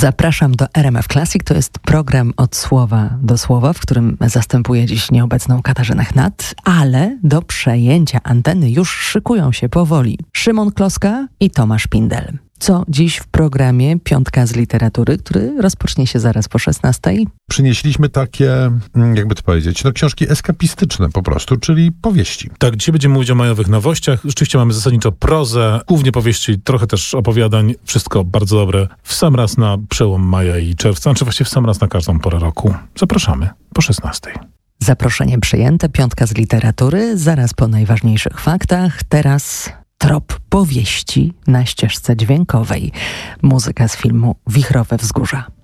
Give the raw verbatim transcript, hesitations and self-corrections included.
Zapraszam do R M F Classic. To jest program od słowa do słowa, w którym zastępuję dziś nieobecną Katarzynę Chnat, ale do przejęcia anteny już szykują się powoli Szymon Kloska i Tomasz Pindel. Co dziś w programie Piątka z literatury, który rozpocznie się zaraz po szesnastej? Przynieśliśmy takie, jakby to powiedzieć, no książki eskapistyczne po prostu, czyli powieści. Tak, dzisiaj będziemy mówić o majowych nowościach. Rzeczywiście mamy zasadniczo prozę, głównie powieści, trochę też opowiadań. Wszystko bardzo dobre w sam raz na przełom maja i czerwca, znaczy właściwie w sam raz na każdą porę roku. Zapraszamy po szesnastej. Zaproszenie przyjęte, Piątka z literatury, zaraz po najważniejszych faktach. Teraz trop powieści na ścieżce dźwiękowej. Muzyka z filmu Wichrowe Wzgórza.